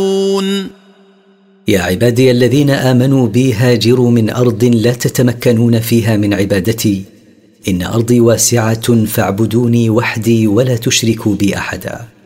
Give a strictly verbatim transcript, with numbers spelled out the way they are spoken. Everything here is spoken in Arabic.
يا عبادي الذين آمنوا بي هاجروا من أرض لا تتمكنون فيها من عبادتي، إن أرضي واسعة فاعبدوني وحدي ولا تشركوا بي أحدا.